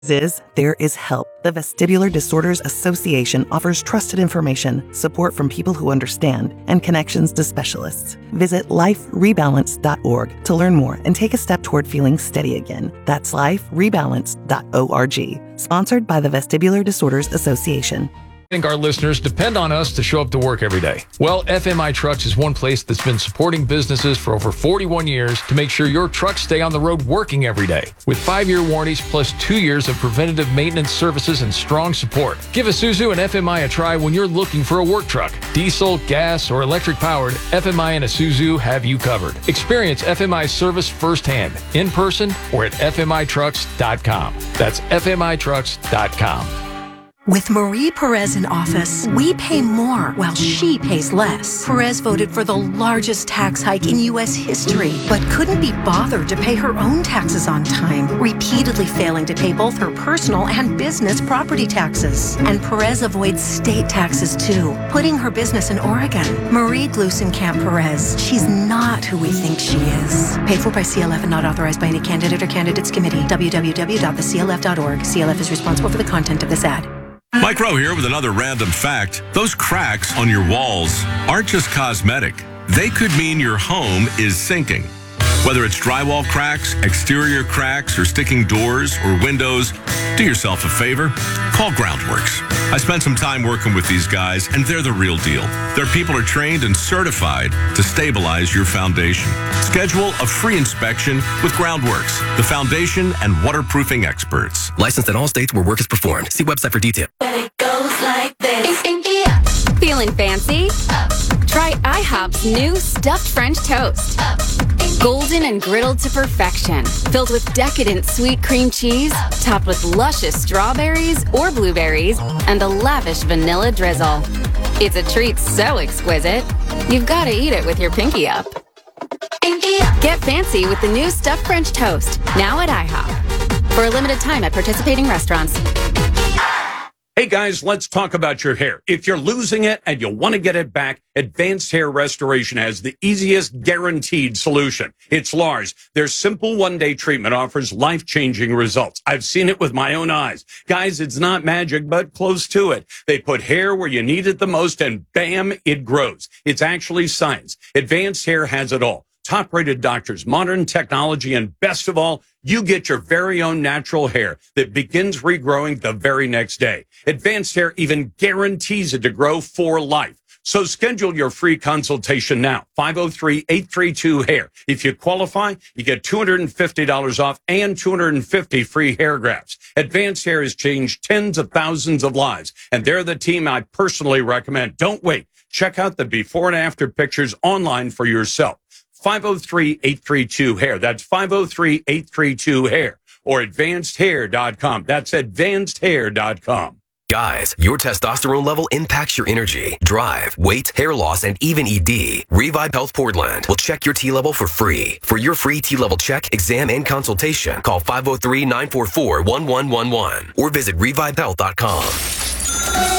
There is help. The Vestibular Disorders Association offers trusted information, support from people who understand, and connections to specialists. Visit liferebalance.org to learn more and take a step toward feeling steady again. That's liferebalance.org. Sponsored by the Vestibular Disorders Association. I think our listeners depend on us to show up to work every day. Well, FMI Trucks is one place that's been supporting businesses for over 41 years to make sure your trucks stay on the road working every day. With 5-year warranties plus 2 years of preventative maintenance services and strong support. Give Isuzu and FMI a try when you're looking for a work truck. Diesel, gas, or electric powered, FMI and Isuzu have you covered. Experience FMI service firsthand, in person, or at FMITrucks.com. That's FMITrucks.com. With Marie Perez in office, we pay more while she pays less. Perez voted for the largest tax hike in U.S. history, but couldn't be bothered to pay her own taxes on time, repeatedly failing to pay both her personal and business property taxes. And Perez avoids state taxes too, putting her business in Oregon. Marie Glusenkamp Perez, she's not who we think she is. Paid for by CLF and not authorized by any candidate or candidates committee. www.theclf.org. CLF is responsible for the content of this ad. Mike Rowe here with another random fact. Those cracks on your walls aren't just cosmetic. They could mean your home is sinking. Whether it's drywall cracks, exterior cracks, or sticking doors or windows, do yourself a favor. Call Groundworks. I spent some time working with these guys, and they're the real deal. Their people are trained and certified to stabilize your foundation. Schedule a free inspection with Groundworks, the foundation and waterproofing experts. Licensed in all states where work is performed. See website for detail. But it goes like this. Feeling fancy? Try IHOP's new stuffed French toast. Golden and griddled to perfection. Filled with decadent sweet cream cheese, topped with luscious strawberries or blueberries, and a lavish vanilla drizzle. It's a treat so exquisite, you've got to eat it with your pinky up. Get fancy with the new stuffed French toast, now at IHOP. For a limited time at participating restaurants. Hey guys, let's talk about your hair. If you're losing it and you want to get it back, Advanced Hair Restoration has the easiest guaranteed solution. It's Lars. Their simple one-day treatment offers life-changing results. I've seen it with my own eyes. Guys, it's not magic, but close to it. They put hair where you need it the most and bam, it grows. It's actually science. Advanced Hair has it all. Top-rated doctors, modern technology, and best of all, you get your very own natural hair that begins regrowing the very next day. Advanced Hair even guarantees it to grow for life. So schedule your free consultation now, 503-832-HAIR. If you qualify, you get $250 off and 250 free hair grafts. Advanced Hair has changed tens of thousands of lives, and they're the team I personally recommend. Don't wait. Check out the before and after pictures online for yourself. 503-832-HAIR. That's 503-832-HAIR or advancedhair.com. That's advancedhair.com. Guys, your testosterone level impacts your energy, drive, weight, hair loss, and even ED. Revive Health Portland will check your T level for free. For your free T level check, exam, and consultation, call 503-944-1111 or visit revivehealth.com.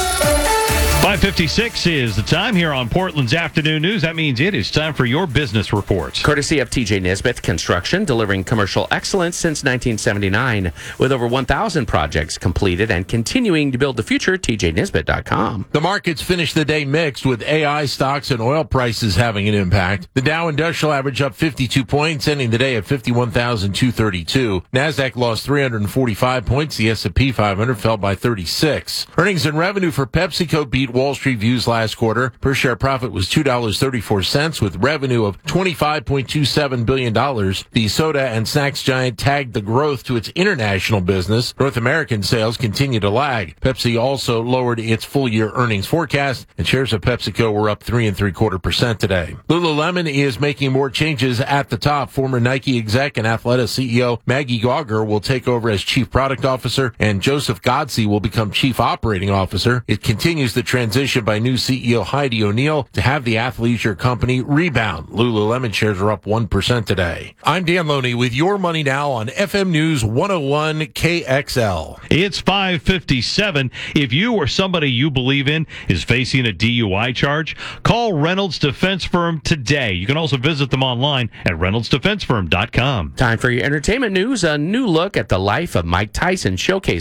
5:56 is the time here on Portland's Afternoon News. That means it is time for your business reports. Courtesy of TJ Nisbeth Construction, delivering commercial excellence since 1979. With over 1,000 projects completed and continuing to build the future, TJNisbet.com. The markets finished the day mixed, with AI stocks and oil prices having an impact. The Dow Industrial Average up 52 points, ending the day at 51,232. NASDAQ lost 345 points. The S&P 500 fell by 36. Earnings and revenue for PepsiCo beat Wall Street views last quarter. Per share profit was $2.34 with revenue of $25.27 billion. The soda and snacks giant tagged the growth to its international business. North American sales continue to lag. Pepsi also lowered its full-year earnings forecast, and shares of PepsiCo were up 3.75% today. Lululemon is making more changes at the top. Former Nike exec and Athleta CEO Maggie Gauger will take over as Chief Product Officer, and Joseph Godsey will become Chief Operating Officer. It continues the transition transition by new CEO Heidi O'Neill to have the athleisure company rebound. Lululemon shares are up 1% today. I'm Dan Loney with your money now on FM News 101 KXL. It's 5:57. If you or somebody you believe in is facing a DUI charge, call Reynolds Defense Firm today. You can also visit them online at reynoldsdefensefirm.com. Time for your entertainment news. A new look at the life of Mike Tyson showcase